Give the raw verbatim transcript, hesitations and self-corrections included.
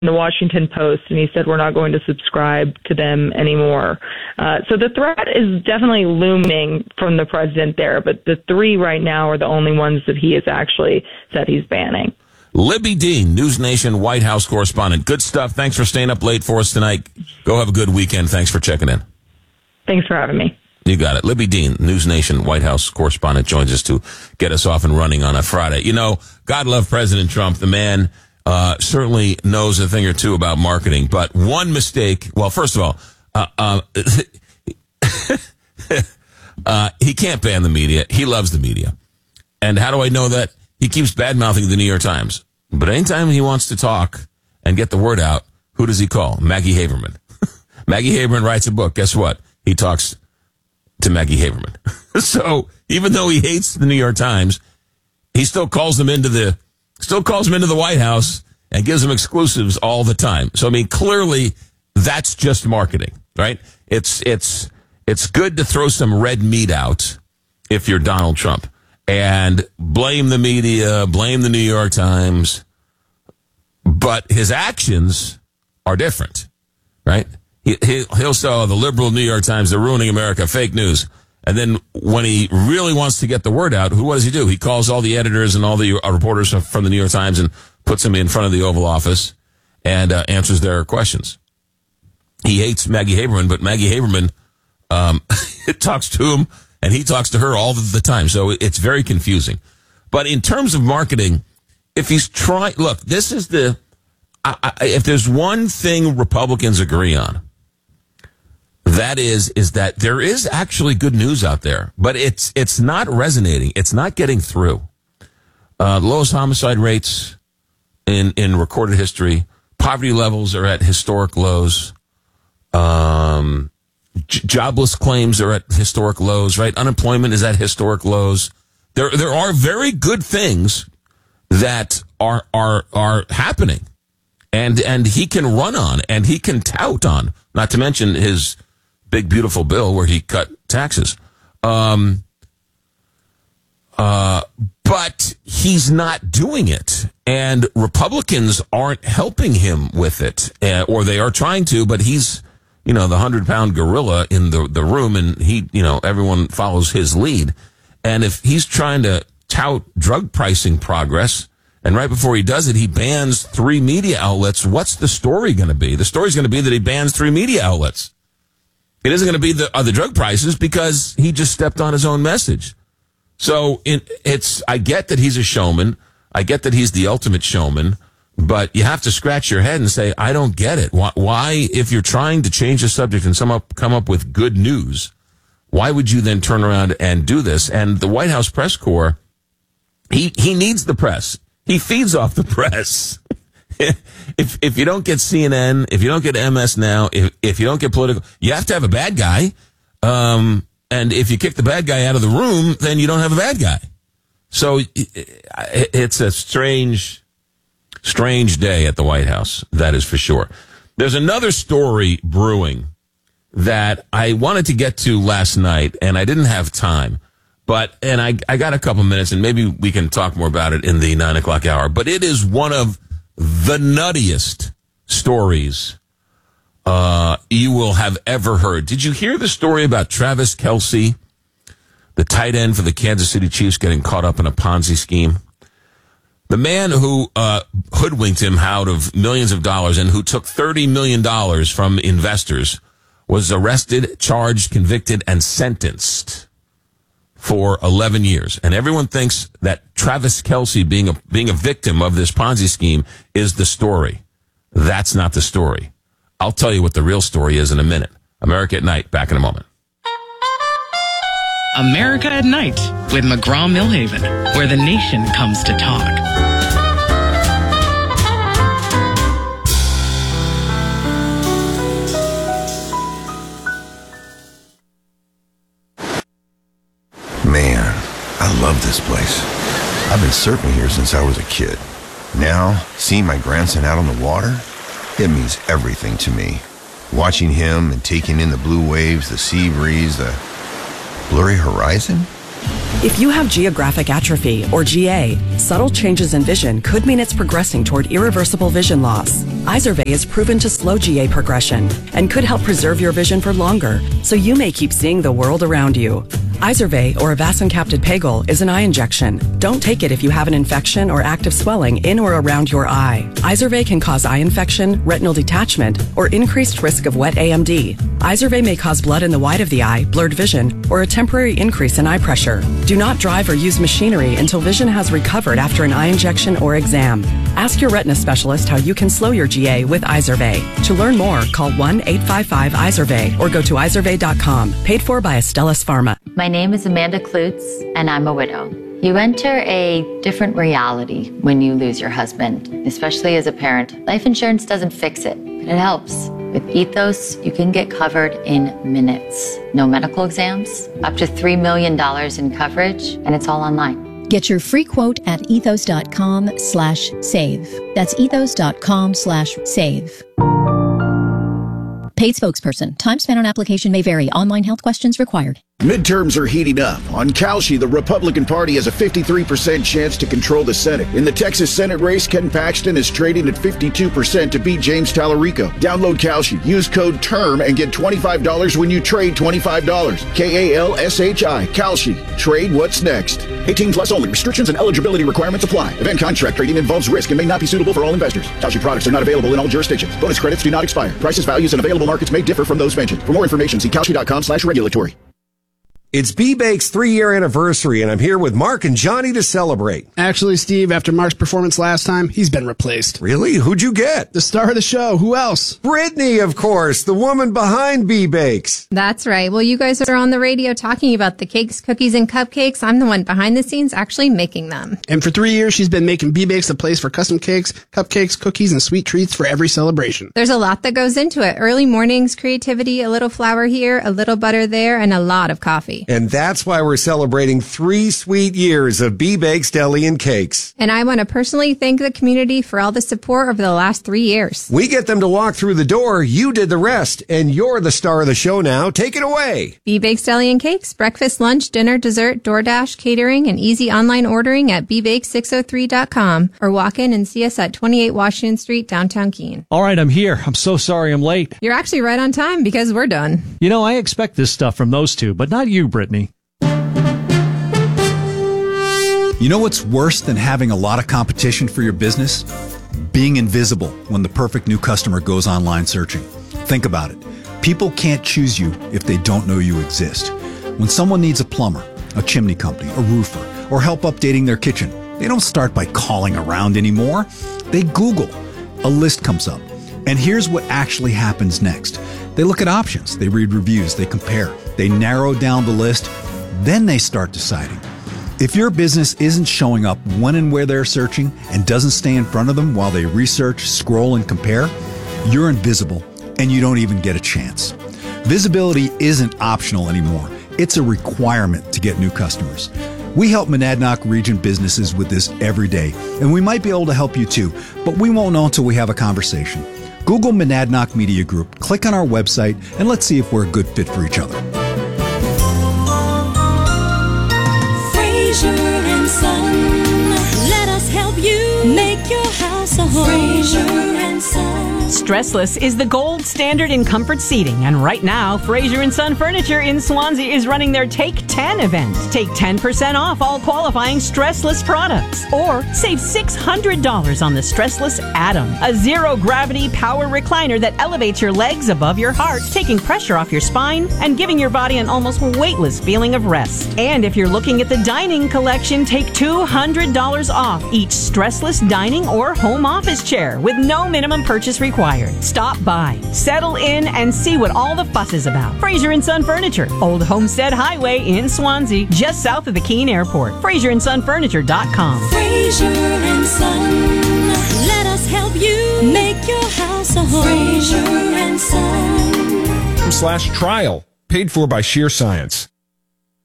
the Washington Post, and he said we're not going to subscribe to them anymore. Uh, so the threat is definitely looming from the president there, but the three right now are the only ones that he has actually said he's banning. Libby Dean, News Nation White House correspondent. Good stuff. Thanks for staying up late for us tonight. Go have a good weekend. Thanks for checking in. Thanks for having me. You got it. Libby Dean, News Nation White House correspondent, joins us to get us off and running on a Friday. You know, God love President Trump. The man uh, certainly knows a thing or two about marketing. But one mistake, well, first of all, uh, uh, uh, he can't ban the media. He loves the media. And how do I know that? He keeps bad-mouthing the New York Times. But anytime he wants to talk and get the word out, who does he call? Maggie Haberman. Maggie Haberman writes a book. Guess what? He talks to Maggie Haberman. So even though he hates the New York Times, he still calls them into the still calls them into the White House and gives them exclusives all the time. So I mean, clearly that's just marketing, right? It's it's it's good to throw some red meat out if you're Donald Trump and blame the media, blame the New York Times, but his actions are different, right? He, he, he'll say, oh, the liberal New York Times, they're ruining America, fake news. And then when he really wants to get the word out, who what does he do? He calls all the editors and all the uh, reporters from the New York Times and puts them in front of the Oval Office and uh, answers their questions. He hates Maggie Haberman, but Maggie Haberman um, talks to him, and he talks to her all the time. So it's very confusing. But in terms of marketing, if he's trying, look, this is the, I, I, if there's one thing Republicans agree on, that is, is that there is actually good news out there, but it's, it's not resonating. It's not getting through. Uh, lowest homicide rates in, in recorded history. Poverty levels are at historic lows. Um, j- jobless claims are at historic lows, right? Unemployment is at historic lows. There, there are very good things that are, are, are happening and, and he can run on and he can tout on, not to mention his big, beautiful bill where he cut taxes. Um, uh, but he's not doing it. And Republicans aren't helping him with it, uh, or they are trying to, but he's, you know, the hundred pound gorilla in the, the room and he, you know, everyone follows his lead. And if he's trying to tout drug pricing progress, and right before he does it, he bans three media outlets, what's the story going to be? The story's going to be that he bans three media outlets. It isn't going to be the uh, the drug prices because he just stepped on his own message. So it, it's, I get that he's a showman. I get that he's the ultimate showman, but you have to scratch your head and say, I don't get it. Why, why if you're trying to change the subject and some up, come up with good news, why would you then turn around and do this? And the White House press corps, he, he needs the press. He feeds off the press. If if you don't get C N N, if you don't get M S Now, if if you don't get political, you have to have a bad guy. Um, and if you kick the bad guy out of the room, then you don't have a bad guy. So it's a strange, strange day at the White House. That is for sure. There's another story brewing that I wanted to get to last night, and I didn't have time. But, and I, I got a couple minutes, and maybe we can talk more about it in the nine o'clock hour. But it is one of the nuttiest stories uh, you will have ever heard. Did you hear the story about Travis Kelce, the tight end for the Kansas City Chiefs, getting caught up in a Ponzi scheme? The man who uh, hoodwinked him out of millions of dollars and who took thirty million dollars from investors was arrested, charged, convicted, and sentenced for eleven years. And everyone thinks that Travis Kelce being a, being a victim of this Ponzi scheme is the story. That's not the story. I'll tell you what the real story is in a minute. America at Night, back in a moment. America at Night with McGraw-Millhaven, where the nation comes to talk. Man, I love this place. I've been surfing here since I was a kid. Now, seeing my grandson out on the water, it means everything to me. Watching him and taking in the blue waves, the sea breeze, the blurry horizon, If you have geographic atrophy, or G A, subtle changes in vision could mean it's progressing toward irreversible vision loss. Izervay is proven to slow G A progression and could help preserve your vision for longer, so you may keep seeing the world around you. Izervay, or avacincaptad pegol, is an eye injection. Don't take it if you have an infection or active swelling in or around your eye. Izervay can cause eye infection, retinal detachment, or increased risk of wet A M D. Izervay may cause blood in the white of the eye, blurred vision, or a temporary increase in eye pressure. Do not drive or use machinery until vision has recovered after an eye injection or exam. Ask your retina specialist how you can slow your G A with Izervay. To learn more, call one eight five five Izervay or go to izervay dot com. Paid for by Astellas Pharma. My name is Amanda Klutz, and I'm a widow. You enter a different reality when you lose your husband, especially as a parent. Life insurance doesn't fix it, but it helps. With Ethos, you can get covered in minutes. No medical exams, up to three million dollars in coverage, and it's all online. Get your free quote at ethos dot com slash save. That's ethos dot com slash save. Paid spokesperson. Time spent on application may vary. Online health questions required. Midterms are heating up. On Kalshi, the Republican Party has a fifty-three percent chance to control the Senate. In the Texas Senate race, Ken Paxton is trading at fifty-two percent to beat James Tallarico. Download Kalshi. Use code TERM and get twenty-five dollars when you trade twenty-five dollars. K A L S H I. Kalshi. Trade what's next. eighteen plus only. Restrictions and eligibility requirements apply. Event contract trading involves risk and may not be suitable for all investors. Kalshi products are not available in all jurisdictions. Bonus credits do not expire. Prices, values, and available markets may differ from those mentioned. For more information, see kalshi dot com slash regulatory. It's B-Bake's three-year anniversary, and I'm here with Mark and Johnny to celebrate. Actually, Steve, after Mark's performance last time, he's been replaced. Really? Who'd you get? The star of the show. Who else? Brittany, of course, the woman behind B-Bakes. That's right. Well, you guys are on the radio talking about the cakes, cookies, and cupcakes. I'm the one behind the scenes actually making them. And for three years, she's been making B-Bakes a place for custom cakes, cupcakes, cookies, and sweet treats for every celebration. There's a lot that goes into it. Early mornings, creativity, a little flour here, a little butter there, and a lot of coffee. And that's why we're celebrating three sweet years of B-Bakes Deli and Cakes. And I want to personally thank the community for all the support over the last three years. We get them to walk through the door. You did the rest, and you're the star of the show now. Take it away. B-Bakes Deli and Cakes, breakfast, lunch, dinner, dessert, DoorDash, catering, and easy online ordering at b bakes six oh three dot com or walk in and see us at twenty-eight Washington Street, downtown Keene. All right, I'm here. I'm so sorry I'm late. You're actually right on time because we're done. You know, I expect this stuff from those two, but not you, Brittany. You know what's worse than having a lot of competition for your business? Being invisible when the perfect new customer goes online searching. Think about it. People can't choose you if they don't know you exist. When someone needs a plumber, a chimney company, a roofer, or help updating their kitchen, they don't start by calling around anymore. They Google. A list comes up. And here's what actually happens next. They look at options. They read reviews. They compare. They narrow down the list. Then they start deciding. If your business isn't showing up when and where they're searching and doesn't stay in front of them while they research, scroll, and compare, you're invisible and you don't even get a chance. Visibility isn't optional anymore. It's a requirement to get new customers. We help Monadnock region businesses with this every day, and we might be able to help you too, but we won't know until we have a conversation. Google Monadnock Media Group, click on our website, and let's see if we're a good fit for each other. Fraser and Son, let us help you make your house a home. Fraser and Son. Stressless is the gold standard in comfort seating, and right now, Fraser and Son Furniture in Swansea is running their Take ten event. Take ten percent off all qualifying Stressless products, or save six hundred dollars on the Stressless Atom, a zero-gravity power recliner that elevates your legs above your heart, taking pressure off your spine and giving your body an almost weightless feeling of rest. And if you're looking at the dining collection, take two hundred dollars off each Stressless dining or home office chair with no minimum purchase required. Stop by, settle in, and see what all the fuss is about. Fraser and Son Furniture, Old Homestead Highway in Swansea, just south of the Keene Airport. fraser and son furniture dot com. Fraser and Son, let us help you make your house a home. Fraser and Son. Slash trial, paid for by Sheer Science.